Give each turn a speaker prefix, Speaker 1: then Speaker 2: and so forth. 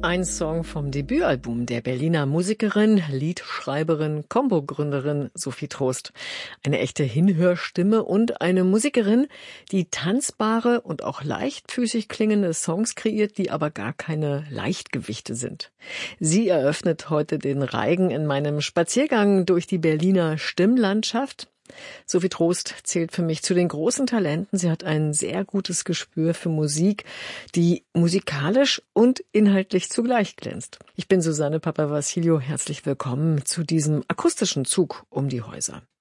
Speaker 1: Ein Song vom Debütalbum der Berliner Musikerin, Liedschreiberin, Combo-Gründerin Sophie Trost. Eine echte Hinhörstimme und eine Musikerin, die tanzbare und auch leichtfüßig klingende Songs kreiert, die aber gar keine Leichtgewichte sind. Sie eröffnet heute den Reigen in meinem Spaziergang durch die Berliner Stimmlandschaft. Sophie Trost zählt für mich zu den großen Talenten. Sie hat ein sehr gutes Gespür für Musik, die musikalisch und inhaltlich zugleich glänzt. Ich bin Susanne Papavassilio. Herzlich willkommen zu diesem akustischen Zug um die Häuser.